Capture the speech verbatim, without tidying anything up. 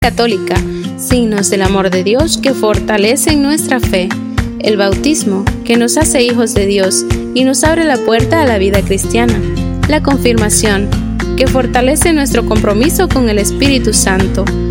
Católica, signos del amor de Dios que fortalecen nuestra fe. El bautismo, que nos hace hijos de Dios y nos abre la puerta a la vida cristiana. La confirmación, que fortalece nuestro compromiso con el Espíritu Santo.